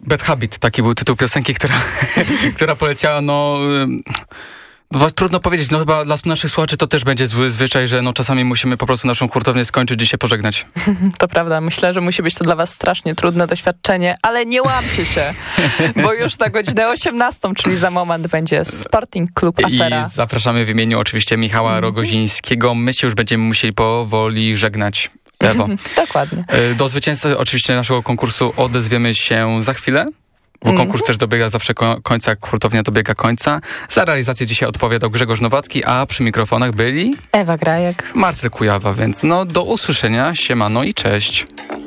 Bad Habit, taki był tytuł piosenki, która poleciała, trudno powiedzieć, chyba dla naszych słuchaczy to też będzie zły zwyczaj, że czasami musimy po prostu naszą hurtownię skończyć i się pożegnać. To prawda, myślę, że musi być to dla was strasznie trudne doświadczenie, ale nie łamcie się, bo już na godzinę 18, czyli za moment będzie Sporting Club Afera. I zapraszamy w imieniu oczywiście Michała Rogozińskiego. My się już będziemy musieli powoli żegnać. Ewo. Dokładnie. Do zwycięzcy oczywiście naszego konkursu odezwiemy się za chwilę. Bo konkurs też dobiega zawsze końca, jak hurtownia dobiega końca. Za realizację dzisiaj odpowiadał Grzegorz Nowacki, a przy mikrofonach byli Ewa Grajek, Marcel Kujawa, więc do usłyszenia, siemano i cześć.